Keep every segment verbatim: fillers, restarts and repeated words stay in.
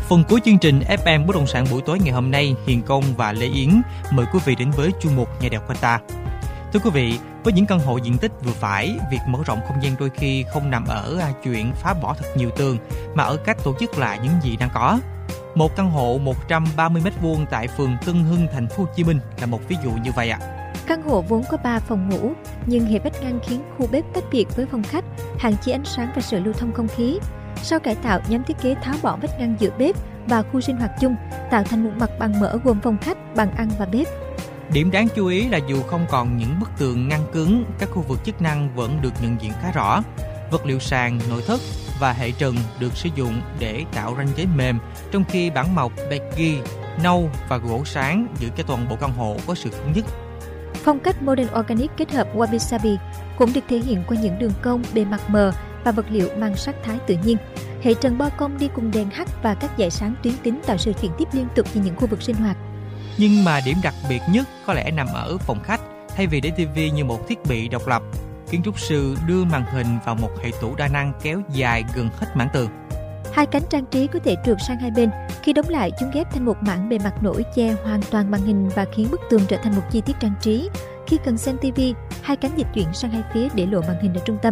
Phần cuối chương trình ép em Bất động sản buổi tối ngày hôm nay, Hiền Công và Lê Yến mời quý vị đến với chuyên mục Nhà đẹp quanh ta. Thưa quý vị, với những căn hộ diện tích vừa phải, việc mở rộng không gian đôi khi không nằm ở chuyện phá bỏ thật nhiều tường, mà ở cách tổ chức lại những gì đang có. Một căn hộ một trăm ba mươi mét vuông tại phường Tân Hưng, thành phố Hồ Chí Minh là một ví dụ như vậy ạ. Căn hộ vốn có ba phòng ngủ, nhưng hệ vách ngăn khiến khu bếp tách biệt với phòng khách, hạn chế ánh sáng và sự lưu thông không khí. Sau cải tạo, nhóm thiết kế tháo bỏ vách ngăn giữa bếp và khu sinh hoạt chung, tạo thành một mặt bằng mở gồm phòng khách, bàn ăn và bếp. Điểm đáng chú ý là dù không còn những bức tường ngăn cứng, các khu vực chức năng vẫn được nhận diện khá rõ. Vật liệu sàn, nội thất và hệ trần được sử dụng để tạo ranh giới mềm, trong khi bảng mộc beige, nâu và gỗ sáng giữ cho toàn bộ căn hộ có sự thống nhất. Phong cách Modern Organic kết hợp Wabi Sabi cũng được thể hiện qua những đường cong, bề mặt mờ và vật liệu mang sắc thái tự nhiên. Hệ trần bo cong đi cùng đèn hắt và các dải sáng tuyến tính tạo sự chuyển tiếp liên tục trên những khu vực sinh hoạt. Nhưng mà điểm đặc biệt nhất có lẽ nằm ở phòng khách. Thay vì để tivi như một thiết bị độc lập, kiến trúc sư đưa màn hình vào một hệ tủ đa năng kéo dài gần hết mảng tường. Hai cánh trang trí có thể trượt sang hai bên. Khi đóng lại, chúng ghép thành một mảng bề mặt nổi che hoàn toàn màn hình và khiến bức tường trở thành một chi tiết trang trí. Khi cần xem tivi, hai cánh dịch chuyển sang hai phía để lộ màn hình ở trung tâm.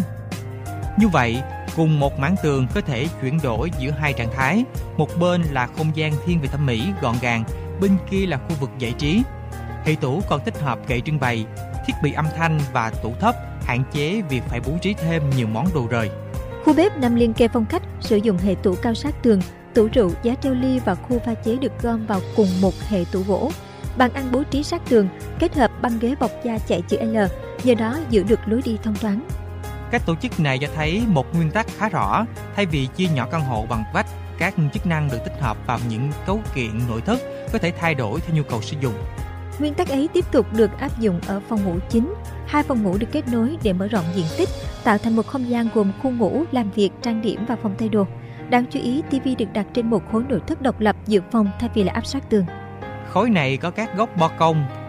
Như vậy, cùng một mảng tường có thể chuyển đổi giữa hai trạng thái. Một bên là không gian thiên về thẩm mỹ, gọn gàng, bên kia là khu vực giải trí. Hệ tủ còn tích hợp kệ trưng bày, thiết bị âm thanh và tủ thấp, hạn chế việc phải bố trí thêm nhiều món đồ rời. Khu bếp nằm liền kề phòng khách, sử dụng hệ tủ cao sát tường, tủ rượu, giá treo ly và khu pha chế được gom vào cùng một hệ tủ gỗ. Bàn ăn bố trí sát tường, kết hợp băng ghế bọc da chạy chữ L, nhờ đó giữ được lối đi thông thoáng. Cách tổ chức này cho thấy một nguyên tắc khá rõ. Thay vì chia nhỏ căn hộ bằng vách, các chức năng được tích hợp vào những cấu kiện nội thất có thể thay đổi theo nhu cầu sử dụng. Nguyên tắc ấy tiếp tục được áp dụng ở phòng ngủ chính. Hai phòng ngủ được kết nối để mở rộng diện tích, tạo thành một không gian gồm khu ngủ, làm việc, trang điểm và phòng thay đồ. Đáng chú ý, tivi được đặt trên một khối nội thất độc lập giữa phòng thay vì là áp sát tường. Khối này có các góc bo cong,